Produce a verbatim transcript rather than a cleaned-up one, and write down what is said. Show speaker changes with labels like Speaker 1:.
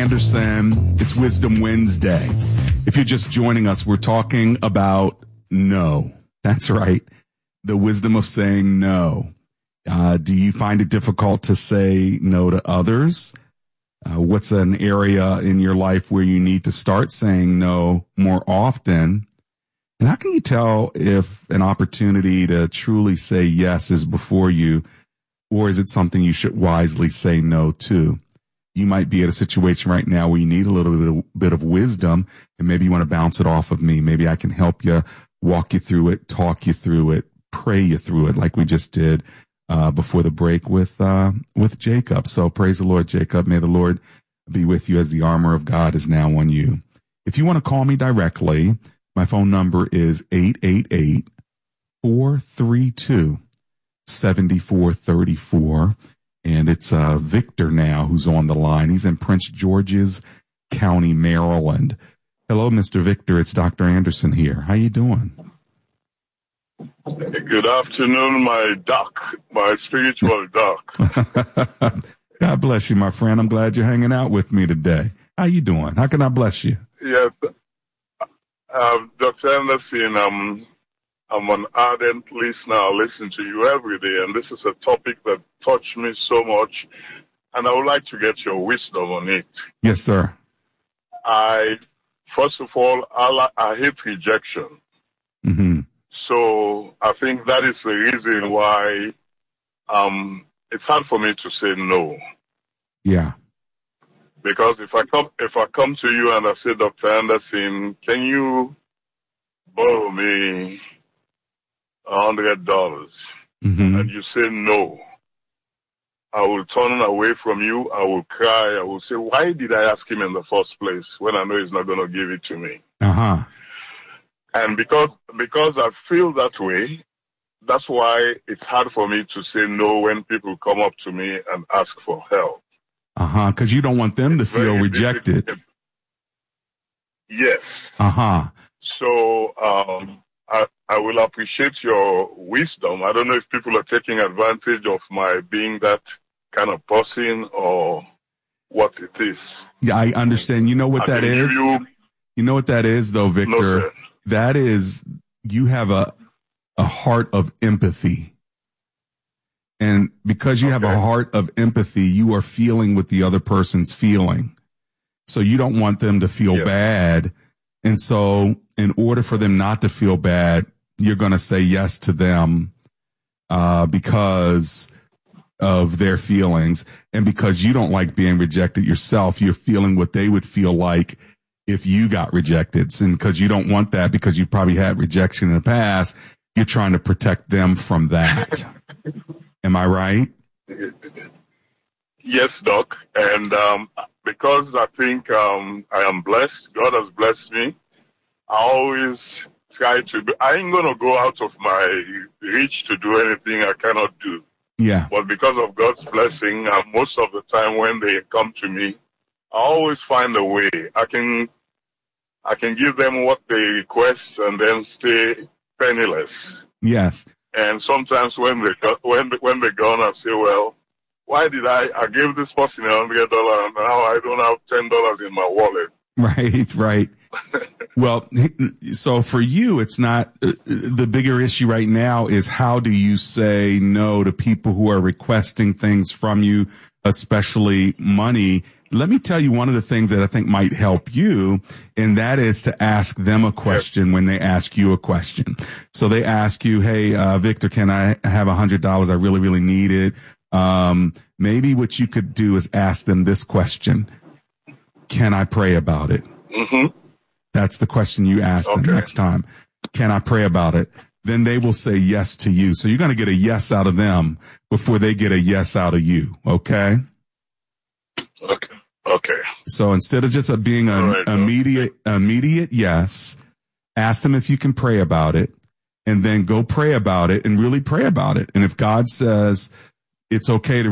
Speaker 1: Anderson. It's Wisdom Wednesday. If you're just joining us, we're talking about no. That's right. The wisdom of saying no. Uh, do you find it difficult to say no to others? Uh, what's an area in your life where you need to start saying no more often? And how can you tell if an opportunity to truly say yes is before you, or is it something you should wisely say no to? You might be at a situation right now where you need a little bit of, bit of wisdom, and maybe you want to bounce it off of me. Maybe I can help you, walk you through it, talk you through it, pray you through it, like we just did uh, before the break with uh, with Jacob. So praise the Lord, Jacob. May the Lord be with you as the armor of God is now on you. If you want to call me directly, my phone number is eight eight eight, four three two, seven four three four. And it's uh, Victor now who's on the line. He's in Prince George's County, Maryland. Hello, Mister Victor. It's Doctor Anderson here. How you doing?
Speaker 2: Good afternoon, my doc, my spiritual doc.
Speaker 1: God bless you, my friend. I'm glad you're hanging out with me today. How you doing? How can I bless you?
Speaker 2: Yes, uh, Doctor Anderson, um, I'm an ardent listener. I listen to you every day, and this is a topic that touched me so much, and I would like to get your wisdom on it.
Speaker 1: Yes, sir.
Speaker 2: I, first of all, I, I hate rejection.
Speaker 1: Mm-hmm.
Speaker 2: So I think that is the reason why um, it's hard for me to say no.
Speaker 1: Yeah.
Speaker 2: Because if I come, if I come to you and I say, Doctor Anderson, can you borrow me a hundred dollars,
Speaker 1: mm-hmm.
Speaker 2: and you say no, I will turn away from you. I will cry. I will say, why did I ask him in the first place when I know he's not going to give it to me?
Speaker 1: Uh-huh.
Speaker 2: And because because I feel that way, that's why it's hard for me to say no when people come up to me and ask for help.
Speaker 1: Uh-huh, because you don't want them
Speaker 2: it's
Speaker 1: to feel rejected.
Speaker 2: Difficult. Yes.
Speaker 1: Uh-huh.
Speaker 2: So um, I, I will appreciate your wisdom. I don't know if people are taking advantage of my being that kind of person or what it is.
Speaker 1: Yeah, I understand. You know what
Speaker 2: I
Speaker 1: that is?
Speaker 2: You,
Speaker 1: you know what that is, though, Victor?
Speaker 2: No,
Speaker 1: that is, you have a a heart of empathy. And because you
Speaker 2: okay.
Speaker 1: have a heart of empathy, you are feeling what the other person's feeling. So you don't want them to feel
Speaker 2: yes.
Speaker 1: bad. And so in order for them not to feel bad, you're going to say yes to them uh, because of their feelings. And because you don't like being rejected yourself, you're feeling what they would feel like if you got rejected. And because you don't want that, because you've probably had rejection in the past, you're trying to protect them from that. Am I right?
Speaker 2: Yes, Doc. And um, because I think um, I am blessed, God has blessed me, I always try to do, I ain't going to go out of my reach to do anything I cannot do.
Speaker 1: Yeah.
Speaker 2: But because of God's blessing, uh, most of the time when they come to me, I always find a way. I can, I can give them what they request and then stay penniless.
Speaker 1: Yes.
Speaker 2: And sometimes when they when when they gone, I say, well, why did I I gave this person a hundred dollars and now I don't have ten dollars in my wallet?
Speaker 1: Right, right. Well, so for you, it's not uh, the bigger issue right now is how do you say no to people who are requesting things from you, especially money. Let me tell you one of the things that I think might help you, and that is to ask them a question yep. when they ask you a question. So they ask you, hey, uh, Victor, can I have a hundred dollars? I really, really need it. Um, maybe what you could do is ask them this question. Can I pray about it?
Speaker 2: Mm-hmm.
Speaker 1: That's the question you ask
Speaker 2: okay.
Speaker 1: them next time. Can I pray about it? Then they will say yes to you. So you're going to get a yes out of them before they get a yes out of you. Okay?
Speaker 2: Okay. Okay.
Speaker 1: So instead of just a being an
Speaker 2: right,
Speaker 1: immediate, okay. immediate yes, ask them if you can pray about it, and then go pray about it and really pray about it. And if God says it's okay to